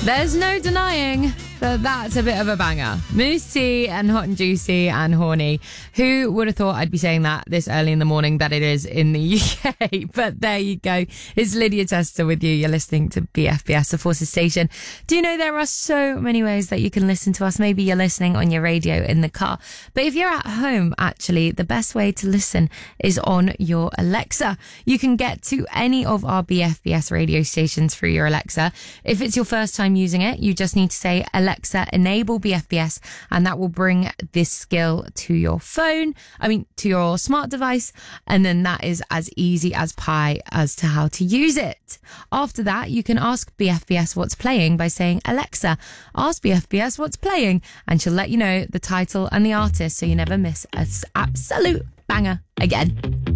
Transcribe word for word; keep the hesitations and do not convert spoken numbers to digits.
There's no denying that that's a bit of a banger. Moose T and Hot and Juicy and Horny. Who would have thought I'd be saying that this early in the morning that it is in the U K? But there you go. It's Lydia Tester with you. You're listening to B F B S, the Forces Station. Do you know there are so many ways that you can listen to us? Maybe you're listening on your radio in the car. But if you're at home, actually, the best way to listen is on your Alexa. You can get to any of our B F B S radio stations through your Alexa. If it's your first time using it, you just need to say, Alexa, enable B F B S, and that will bring this skill to your phone, I mean, to your smart device, and then that is as easy as pie as to how to use it. After that, you can ask B F B S what's playing by saying, Alexa, ask B F B S what's playing, and she'll let you know the title and the artist so you never miss an absolute banger again.